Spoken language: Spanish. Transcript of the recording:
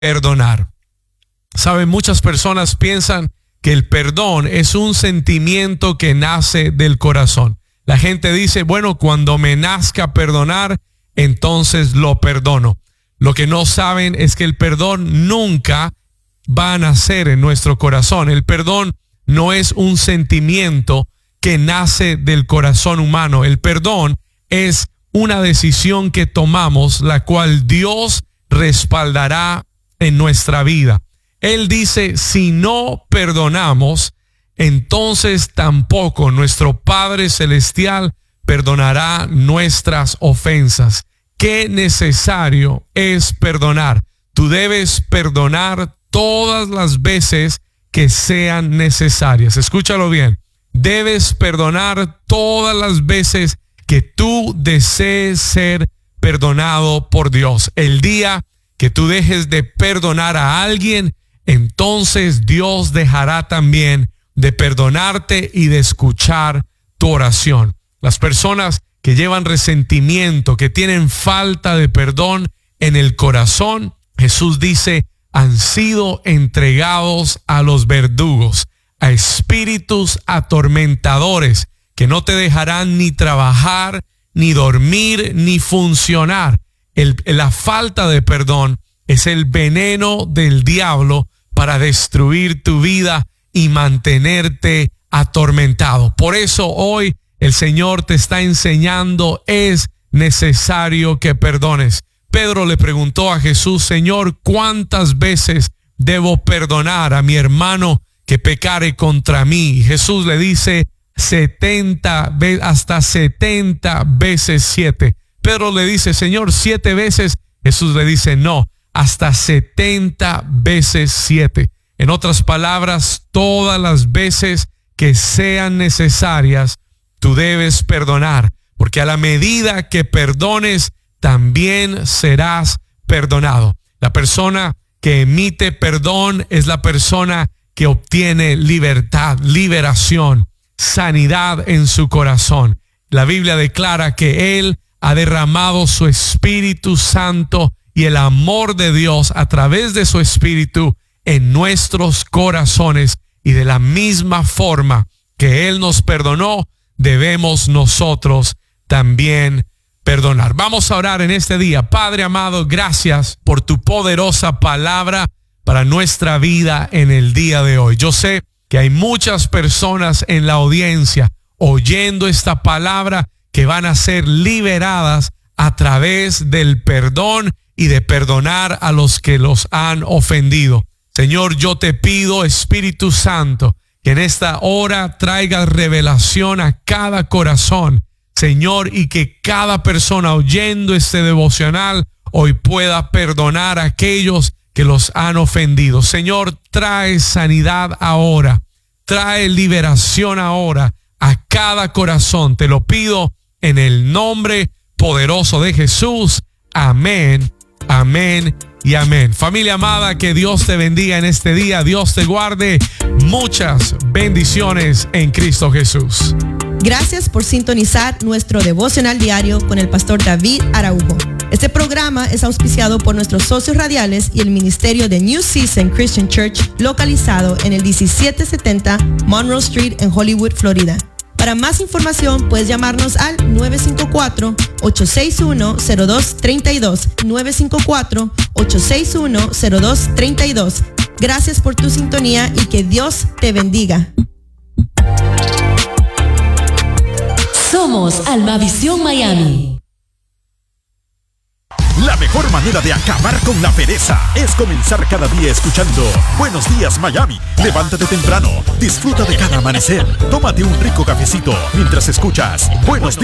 perdonar. Saben, muchas personas piensan que el perdón es un sentimiento que nace del corazón. La gente dice, bueno, cuando me nazca perdonar, entonces lo perdono. Lo que no saben es que el perdón nunca va a nacer en nuestro corazón. El perdón no es un sentimiento que nace del corazón humano. El perdón es una decisión que tomamos, la cual Dios respaldará en nuestra vida. Él dice, si no perdonamos, entonces tampoco nuestro Padre Celestial perdonará nuestras ofensas. Qué necesario es perdonar. Tú debes perdonar todas las veces que sean necesarias. Escúchalo bien. Debes perdonar todas las veces que tú desees ser perdonado por Dios. El día que tú dejes de perdonar a alguien, entonces Dios dejará también de perdonarte y de escuchar tu oración. Las personas que llevan resentimiento, que tienen falta de perdón en el corazón, Jesús dice, han sido entregados a los verdugos, a espíritus atormentadores que no te dejarán ni trabajar, ni dormir, ni funcionar. La falta de perdón es el veneno del diablo para destruir tu vida y mantenerte atormentado. Por eso hoy el Señor te está enseñando, es necesario que perdones. Pedro le preguntó a Jesús, Señor, ¿cuántas veces debo perdonar a mi hermano que pecare contra mí? Y Jesús le dice, hasta 70 veces 7. Pedro le dice, Señor, 7 veces. Jesús le dice, no, hasta 70 veces 7. En otras palabras, todas las veces que sean necesarias, tú debes perdonar, porque a la medida que perdones, también serás perdonado. La persona que emite perdón es la persona que obtiene libertad, liberación, sanidad en su corazón. La Biblia declara que Él ha derramado su Espíritu Santo y el amor de Dios a través de su Espíritu en nuestros corazones, y de la misma forma que Él nos perdonó, debemos nosotros también perdonar. Vamos a orar en este día. Padre amado, gracias por tu poderosa palabra para nuestra vida en el día de hoy. Yo sé que hay muchas personas en la audiencia oyendo esta palabra que van a ser liberadas a través del perdón y de perdonar a los que los han ofendido. Señor, yo te pido, Espíritu Santo, que en esta hora traigas revelación a cada corazón, Señor, y que cada persona oyendo este devocional hoy pueda perdonar a aquellos que los han ofendido. Señor, trae sanidad ahora, trae liberación ahora a cada corazón. Te lo pido en el nombre poderoso de Jesús. Amén, amén y amén. Familia amada, que Dios te bendiga en este día. Dios te guarde. Muchas bendiciones en Cristo Jesús. Gracias por sintonizar nuestro devocional diario con el pastor David Araujo. Este programa es auspiciado por nuestros socios radiales y el ministerio de New Season Christian Church, localizado en el 1770 Monroe Street en Hollywood, Florida. Para más información puedes llamarnos al 954-861-0232, 954-861-0232. Gracias por tu sintonía y que Dios te bendiga. Somos Almavisión Miami. La mejor manera de acabar con la pereza es comenzar cada día escuchando Buenos Días Miami. Levántate temprano, disfruta de cada amanecer, tómate un rico cafecito mientras escuchas Buenos Días